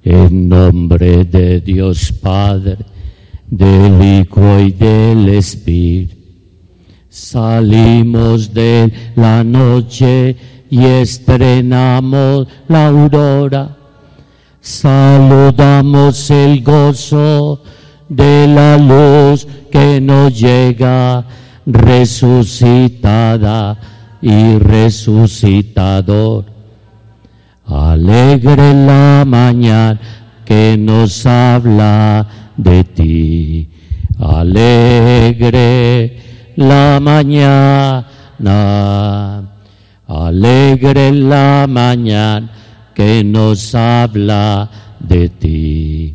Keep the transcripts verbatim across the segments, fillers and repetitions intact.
En nombre de Dios Padre, del Hijo y del Espíritu. Salimos de la noche y estrenamos la aurora. Saludamos el gozo de la luz que nos llega, resucitada y resucitador. Alegre la mañana que nos habla de ti. Alegre la mañana, alegre la mañana que nos habla de ti.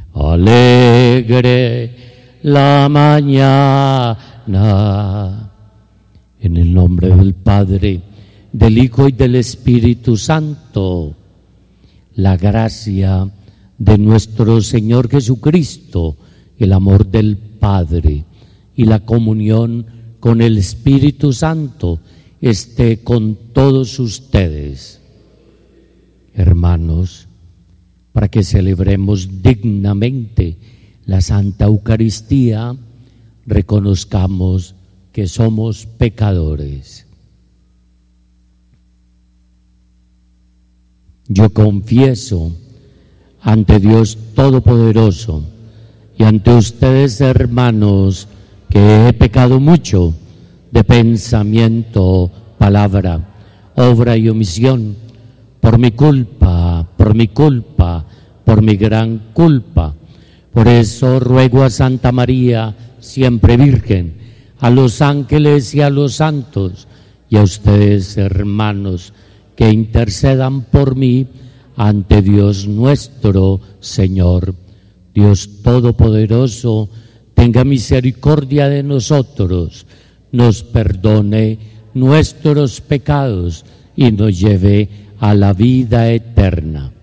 Alegre la mañana. En el nombre del Padre, del Hijo y del Espíritu Santo, la gracia de nuestro Señor Jesucristo, el amor del Padre y la comunión con el Espíritu Santo esté con todos ustedes. Hermanos, para que celebremos dignamente la Santa Eucaristía, reconozcamos que somos pecadores. Yo confieso ante Dios Todopoderoso y ante ustedes, hermanos, que he pecado mucho de pensamiento, palabra, obra y omisión, por mi culpa, por mi culpa, por mi gran culpa. Por eso ruego a Santa María, siempre Virgen, a los ángeles y a los santos, y a ustedes, hermanos, que intercedan por mí ante Dios nuestro Señor. Dios Todopoderoso, tenga misericordia de nosotros, nos perdone nuestros pecados y nos lleve a la vida eterna.